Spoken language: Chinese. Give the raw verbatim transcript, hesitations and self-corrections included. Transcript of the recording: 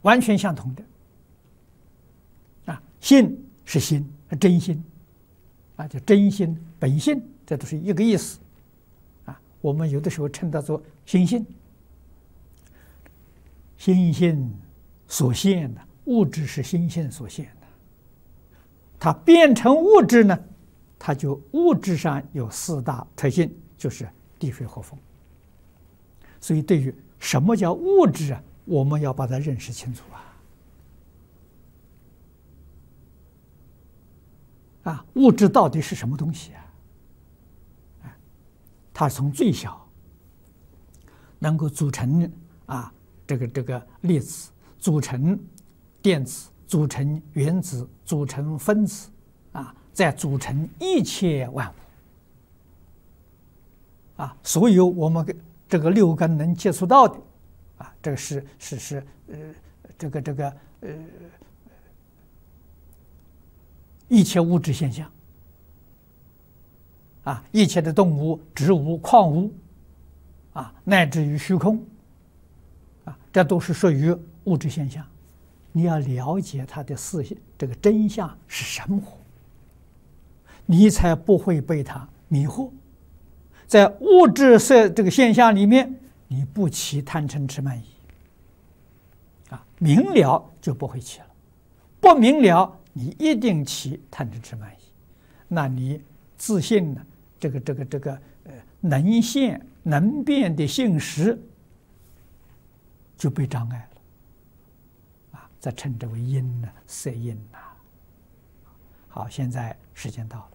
完全相同的。啊，性是心，是真心，啊，就真心、本性，这都是一个意思。啊，我们有的时候称它做心性。心性所现的物质是心性所现的，它变成物质呢，它就物质上有四大特性，就是地水火风。所以，对于什么叫物质啊，我们要把它认识清楚啊！啊，物质到底是什么东西啊？啊，它从最小能够组成啊，这个这个粒子，组成电子，组成原子，组成分子，啊，再组成一切万物。啊，所有我们这个六根能接触到的，啊，这个是是是呃，这个这个呃，一切物质现象，啊，一切的动物、植物、矿物，啊，乃至于虚空，啊，这都是属于物质现象。你要了解它的事性，这个真相是什么，你才不会被它迷惑。在物质色这个现象里面，你不起贪嗔痴慢疑，啊，明了就不会起了；不明了，你一定起贪嗔痴慢疑。那你自信呢？这个这个这个呃，能现能变的性识就被障碍了，啊，这称之为因呢，色因呐。好，现在时间到了。